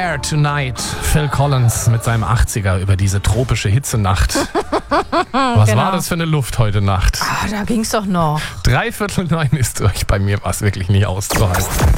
Air Tonight. Phil Collins mit seinem 80er über diese tropische Hitzenacht. Was Genau. war das für eine Luft heute Nacht? Da ging's doch noch. 9:03 ist durch. Bei mir war es wirklich nicht auszuhalten.